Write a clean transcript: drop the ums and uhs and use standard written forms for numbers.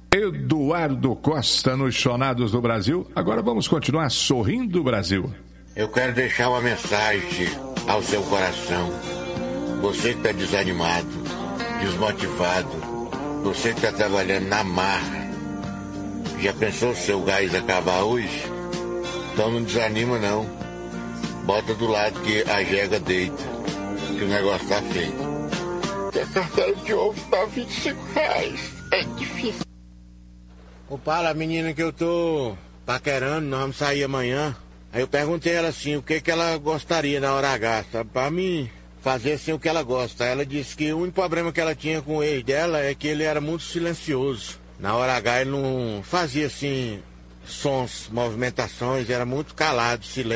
Eduardo Costa nos Sonados do Brasil. Agora vamos continuar sorrindo, Brasil. Eu quero deixar uma mensagem ao seu coração. Você que está desanimado, desmotivado, você que está trabalhando na marra, já pensou se seu gás acabar hoje? Então não desanima não. Bota do lado que a jega deita, que o negócio tá feito. A cartela de ovo tá R$25. É difícil. Ô Paulo, a menina que eu tô paquerando, nós vamos sair amanhã. Aí eu perguntei ela assim, o que ela gostaria na hora H, sabe? Pra mim fazer assim o que ela gosta. Ela disse que o único problema que ela tinha com o ex dela é que ele era muito silencioso. Na hora H ele não fazia assim sons, movimentações, era muito calado, silêncio.